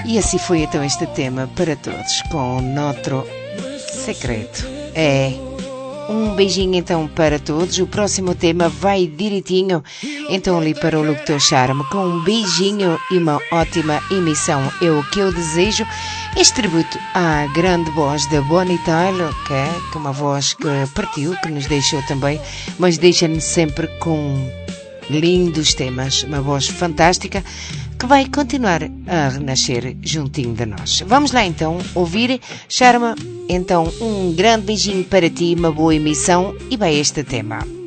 E assim foi então este tema para todos, com Notro Secreto. Um beijinho então para todos. O próximo tema vai direitinho então ali para o Locutor Charme, com um beijinho e uma ótima emissão. É o que eu desejo. Este tributo à grande voz da Bonnie Tyler, que é uma voz que partiu, que nos deixou também, mas deixa-nos sempre com lindos temas, uma voz fantástica que vai continuar a renascer juntinho de nós. Vamos lá então ouvir Charme. Então um grande beijinho para ti, uma boa emissão e vai este tema.